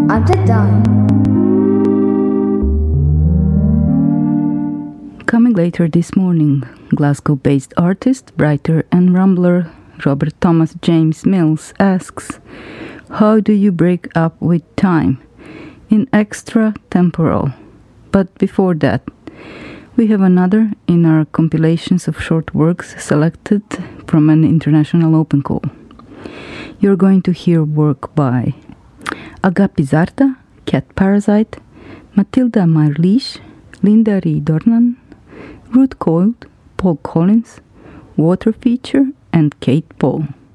Until dawn. Coming later this morning, Glasgow-based artist, writer and rambler Robert Thomas James Mills asks, how do you break up with time in extra-temporal? But before that, we have another in our compilations of short works selected from an international open call. You're going to hear work by Agapi Zarda, Cat Parasite, Matilda Marlish, Linda Ree Dornan, Ruth Coyle, Paul Collins, Water Feature, and Kate Paul.